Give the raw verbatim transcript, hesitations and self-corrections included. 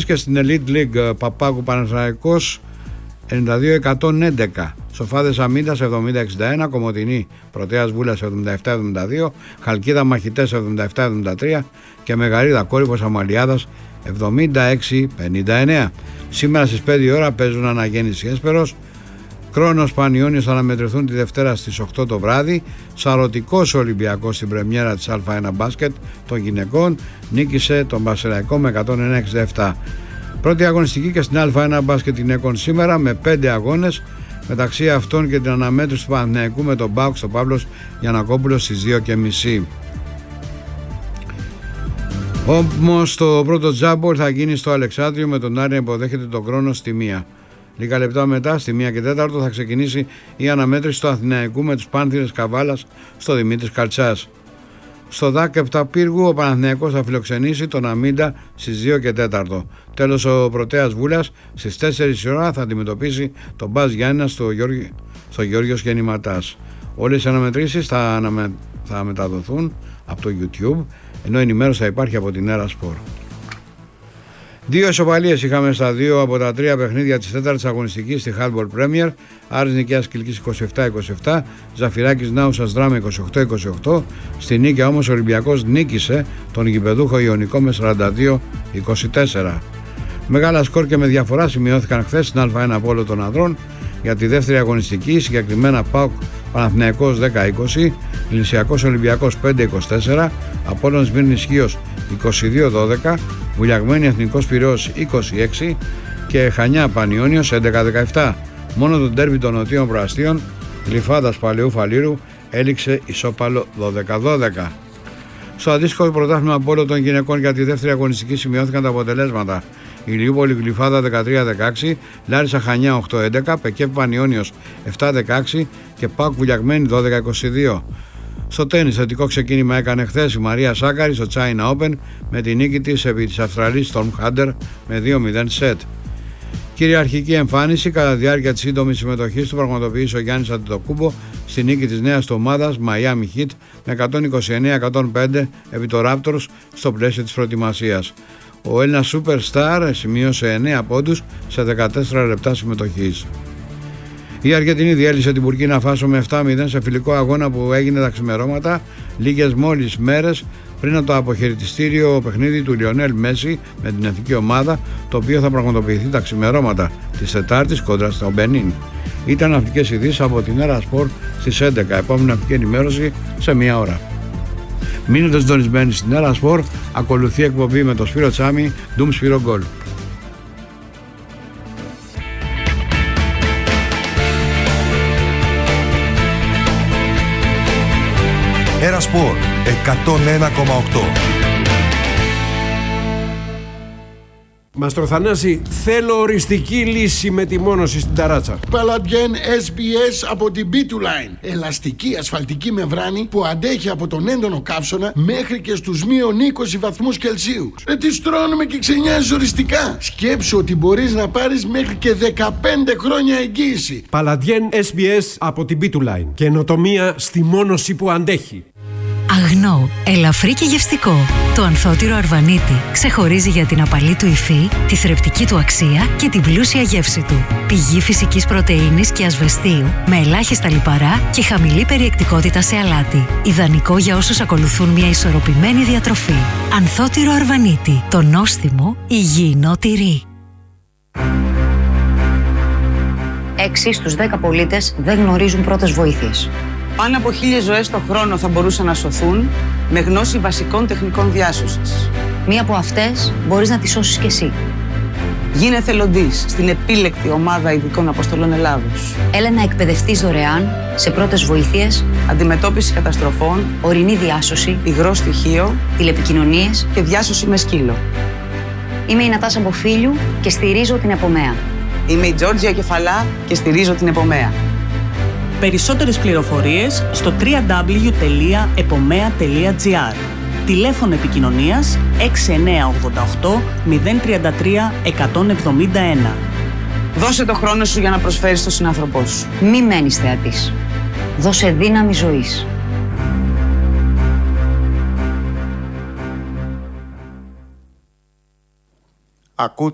και στην Elite League, Παπάκου Παναθηναϊκός ενενήντα δύο εκατόν έντεκα, Σοφάδες Αμίντας εβδομήντα εξήντα ένα, Κομοτηνή Πρωτέας Βούλας εβδομήντα επτά εβδομήντα δύο, Χαλκίδα Μαχητές εβδομήντα επτά εβδομήντα τρία και Μεγαρίδα Κόρυβος Αμαλιάδας εβδομήντα έξι πενήντα εννέα. Σήμερα στις πέντε η ώρα παίζουν Αναγέννηση Έσπερος, Κρόνος Πανιώνιος θα αναμετρηθούν τη Δευτέρα στις οκτώ το βράδυ. Σαρωτικός Ολυμπιακός στην πρεμιέρα της Α ένα μπάσκετ των γυναικών νίκησε τον Πανσεραϊκό με εκατόν ένα εξήντα επτά. Πρώτη αγωνιστική και στην Α ένα μπάσκετ γυναικών σήμερα με πέντε αγώνες, μεταξύ αυτών και την αναμέτρηση του Παναθηναϊκού με τον ΠΑΟΚ στο Παύλος Γιαννακόπουλος στις δύο και μισή. Όμως το πρώτο τζάμπολ θα γίνει στο Αλεξάνδριο με τον Άρη να υποδέχεται τον Κρόνο στη μία. Λίγα λεπτά μετά, στη μία και τέταρτο, θα ξεκινήσει η αναμέτρηση του Αθηναϊκού με τους Πάνθυρες Καβάλας στο Δημήτρης Καλτσάς. Στο ΔΑΚ επτά Πύργου, ο Παναθηναϊκός θα φιλοξενήσει τον Αμίντα στις δύο και τέταρτο. Τέλος, ο Πρωτέας Βούλας στις τέσσερις η ώρα θα αντιμετωπίσει τον Μπάζ Γιάννηνα στο, Γιώργη, στο Γεώργιος Γεννηματάς. Όλες οι αναμετρήσεις θα, αναμε, θα μεταδοθούν από το YouTube, ενώ ενημέρωση θα υπάρχει από την Έρα Σπορ. Δύο ισοπαλίες είχαμε στα δύο από τα τρία παιχνίδια της τέταρτης αγωνιστικής στη Handball Premier. Άρης Νικαίας Κιλκής είκοσι επτά είκοσι επτά, Ζαφυράκης Νάουσας Δράμα είκοσι οκτώ είκοσι οκτώ. Στη Νίκαια όμως ο Ολυμπιακός νίκησε τον γηπεδούχο Ιωνικό με σαράντα δύο είκοσι τέσσερα. Μεγάλα σκορ και με διαφορά σημειώθηκαν χθες στην Α ένα Πόλο των Ανδρών για τη δεύτερη αγωνιστική, συγκεκριμένα ΠΑΟΚ Παναθηναϊκός δέκα είκοσι, Λυσιακός Ολυμπιακός πέντε είκοσι τέσσερα, Απόλλωνας Σμύρνης Χίος είκοσι δύο δώδεκα, Βουλιαγμένη Εθνικός Πειραιώς είκοσι έξι και Χανιά Πανιώνιος έντεκα δεκαεπτά. Μόνο το ντέρμπι των Νοτίων Προαστίων Γλυφάδας Παλαιού Φαλήρου έληξε ισόπαλο δώδεκα δώδεκα. Στο αντίστοιχο πρωτάθλημα από όλο των γυναικών για τη δεύτερη αγωνιστική σημειώθηκαν τα αποτελέσματα. Ηλιούπολη Γλυφάδα δεκατρία δεκαέξι, Λάρισα Χανιά οκτώ έντεκα, Πεκέφ Πανιώνιος επτά δεκαέξι και ΠΑΟΚ Βουλιαγμένη δώδεκα είκοσι δύο. Στο τένις θετικό ξεκίνημα έκανε χθες η Μαρία Σάκαρη στο China Open με τη νίκη της επί της Αυστραλής Storm Hunter με δύο μηδέν σετ. Κυριαρχική εμφάνιση κατά τη διάρκεια της σύντομης συμμετοχής του πραγματοποίησε ο Γιάννης Αντετοκούμπο στη νίκη της νέας του ομάδας Miami Heat με εκατόν είκοσι εννέα εκατόν πέντε επί το Raptors στο πλαίσιο της προετοιμασίας. Ο Έλληνας Superstar σημείωσε εννέα πόντους σε δεκατέσσερα λεπτά συμμετοχής. Η Αργεντινή διέλυσε την Μπουρκίνα Φάσο με επτά μηδέν σε φιλικό αγώνα που έγινε τα ξημερώματα, λίγες μόλις μέρες πριν από το αποχαιρετιστήριο παιχνίδι του Λιονέλ Μέση με την εθνική ομάδα, το οποίο θα πραγματοποιηθεί τα ξημερώματα της Τετάρτης κόντρα στο Μπενίν. Ήταν ναυτικές ειδήσεις από την Έρα Σπορ στις έντεκα. Επόμενη ναυτική ενημέρωση σε μία ώρα. Μείνετε συντονισμένοι στην Έρα Σπορ. Ακολουθεί εκπομπή με το Σπύρο Τσάμι, Ντουμ Σπύρο Γκολ. Έρα Σπορ εκατόν ένα κόμμα οκτώ. Μαστροθανάση, θέλω οριστική λύση με τη μόνωση στην ταράτσα. Παλαντιέν ες μπι ες από την μπι του Line. Ελαστική ασφαλτική μεμβράνη που αντέχει από τον έντονο καύσωνα μέχρι και στους μείον είκοσι βαθμούς Κελσίου. Ε, τη στρώνουμε και ξενιάζει οριστικά. Σκέψου ότι μπορείς να πάρεις μέχρι και δεκαπέντε χρόνια εγγύηση. Παλαντιέν ες μπι ες από την μπι του Line. Καινοτομία στη μόνωση που αντέχει. Αγνό, ελαφρύ και γευστικό. Το ανθότυρο Αρβανίτη ξεχωρίζει για την απαλή του υφή, τη θρεπτική του αξία και την πλούσια γεύση του. Πηγή φυσικής πρωτεΐνης και ασβεστίου, με ελάχιστα λιπαρά και χαμηλή περιεκτικότητα σε αλάτι. Ιδανικό για όσους ακολουθούν μια ισορροπημένη διατροφή. Ανθότυρο Αρβανίτη, το νόστιμο υγιεινό τυρί. Έξι στους δέκα πολίτες δεν γνωρίζουν πρώτες βοήθειες. Πάνω από χίλιες ζωές το χρόνο θα μπορούσαν να σωθούν με γνώση βασικών τεχνικών διάσωσης. Μία από αυτές μπορείς να τη σώσεις κι εσύ. Γίνε εθελοντής στην επίλεκτη ομάδα ειδικών αποστολών Ελλάδος. Έλα να εκπαιδευτείς δωρεάν σε πρώτες βοήθειες, αντιμετώπιση καταστροφών, ορεινή διάσωση, υγρό στοιχείο, τηλεπικοινωνίες και διάσωση με σκύλο. Είμαι η Νατάσα Μποφίλιου και στηρίζω την Επομέα. Είμαι η Τζόρτζια Κεφαλά και στηρίζω την Επομέα. Περισσότερες πληροφορίες στο double-u double-u double-u τελεία επομέα τελεία τζι άρ. Τηλέφωνο επικοινωνίας έξι εννιά οκτώ οκτώ μηδέν τρία τρία εκατόν εβδομήντα ένα. Δώσε το χρόνο σου για να προσφέρεις στον συνάνθρωπό σου. Μη μένεις θεατής. Δώσε δύναμη ζωής. Ακούτε